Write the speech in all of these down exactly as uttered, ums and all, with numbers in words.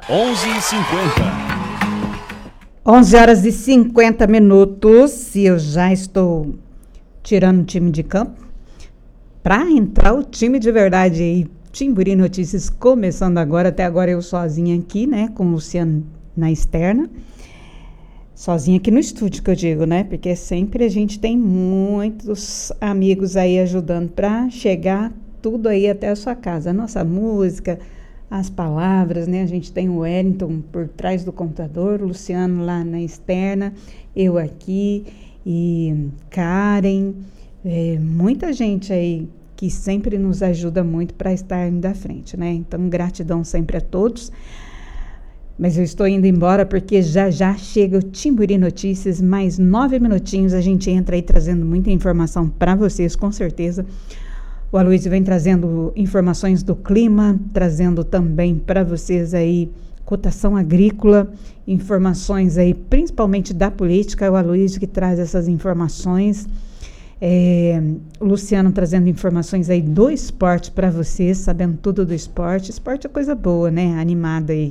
onze e cinquenta. onze horas e cinquenta minutos e eu já estou tirando o time de campo para entrar o time de verdade aí. Timburi Notícias começando agora, até agora eu sozinha aqui, né, com o Luciano na externa. Sozinha aqui no estúdio, que eu digo, né, porque sempre a gente tem muitos amigos aí ajudando para chegar tudo aí até a sua casa. A nossa música, as palavras, né, a gente tem o Wellington por trás do computador, o Luciano lá na externa, eu aqui e Karen, é, muita gente aí que sempre nos ajuda muito para estar indo à frente, né? Então, gratidão sempre a todos. Mas eu estou indo embora porque já já chega o Timburi Notícias, mais nove minutinhos a gente entra aí trazendo muita informação para vocês, com certeza. O Aloysio vem trazendo informações do clima, trazendo também para vocês aí cotação agrícola, informações aí principalmente da política, é o Aloysio que traz essas informações. É, o Luciano trazendo informações aí do esporte para vocês, sabendo tudo do esporte. Esporte é coisa boa, né? Animada aí.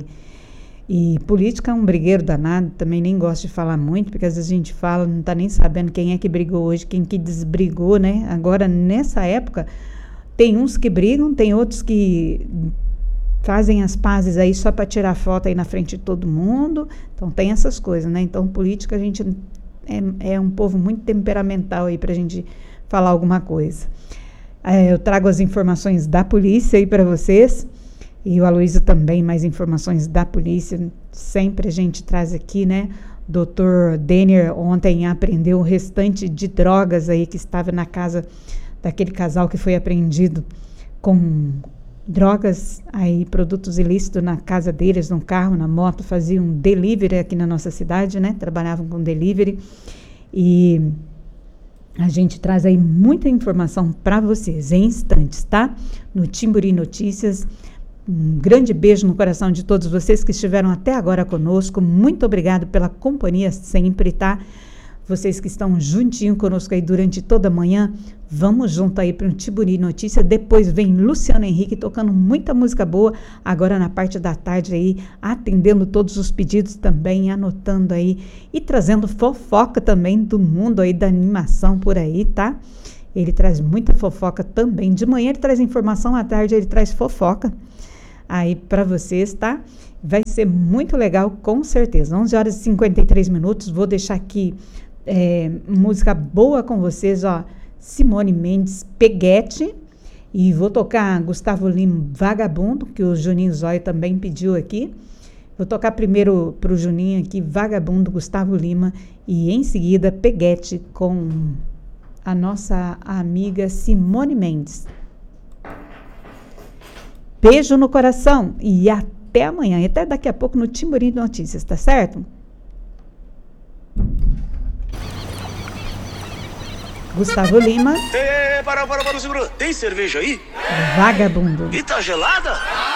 E política é um brigueiro danado, também nem gosto de falar muito, porque às vezes a gente fala, não tá nem sabendo quem é que brigou hoje, quem que desbrigou, né? Agora, nessa época, tem uns que brigam, tem outros que fazem as pazes aí só para tirar foto aí na frente de todo mundo. Então, tem essas coisas, né? Então, política a gente é, é um povo muito temperamental aí pra gente falar alguma coisa. É, eu trago as informações da polícia aí para vocês. E o Aloysio também, mais informações da polícia, sempre a gente traz aqui, né? doutor Denner ontem apreendeu o restante de drogas aí que estava na casa daquele casal que foi apreendido com drogas, aí produtos ilícitos na casa deles, no carro, na moto, faziam um delivery aqui na nossa cidade, né? Trabalhavam com delivery e a gente traz aí muita informação para vocês em instantes, tá? No Timburi Notícias. Um grande beijo no coração de todos vocês que estiveram até agora conosco. Muito obrigado pela companhia sempre, tá? Vocês que estão juntinho conosco aí durante toda a manhã. Vamos junto aí para um Timburi Notícia. Depois vem Luciano Henrique tocando muita música boa. Agora na parte da tarde aí, atendendo todos os pedidos também, anotando aí e trazendo fofoca também do mundo aí da animação por aí, tá? Ele traz muita fofoca também. De manhã ele traz informação, à tarde ele traz fofoca aí para vocês, tá? Vai ser muito legal, com certeza. onze horas e cinquenta e três minutos, vou deixar aqui é, música boa com vocês, ó, Simone Mendes, Peguete, e vou tocar Gustavo Lima, Vagabundo, que o Juninho Zóio também pediu aqui. Vou tocar primeiro pro Juninho aqui, Vagabundo, Gustavo Lima, e em seguida Peguete com a nossa amiga Simone Mendes. Beijo no coração e até amanhã, e até daqui a pouco no Timburi Notícias, tá certo? Gustavo Lima. Ei, para, para, para, segura. Tem cerveja aí? Vagabundo. E tá gelada?